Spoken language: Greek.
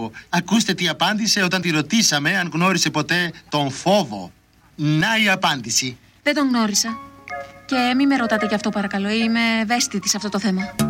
Μπράβο. Ακούστε τι απάντησε όταν τη ρωτήσαμε αν γνώρισε ποτέ τον φόβο. Να η απάντηση. Δεν τον γνώρισα. Και μη με ρωτάτε γι' αυτό παρακαλώ. Είμαι ευαίσθητη σε αυτό το θέμα.